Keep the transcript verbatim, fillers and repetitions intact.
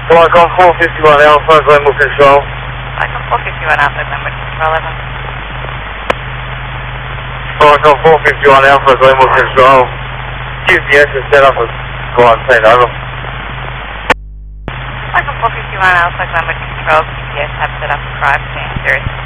Welcome four fifty-one Alpha, Glenwood Control. Welcome four fifty-one Alpha, Glenwood Control, eleven. Welcome four fifty-one Alpha, Glenwood Control. Q P S is set up with go on site, over. Welcome four fifty-one Alpha, Glenwood Control, Q P S have set up a drive to